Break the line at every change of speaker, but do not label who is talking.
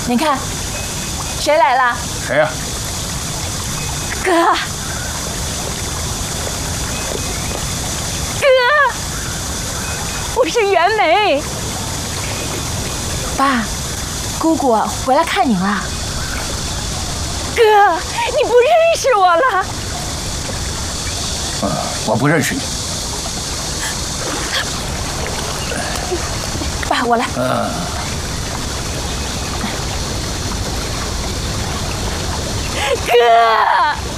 您看，谁来了？
谁呀？
哥，哥，我是袁梅。爸，姑姑回来看您了。哥，你不认识我了？
我不认识你。
爸，我来。哥。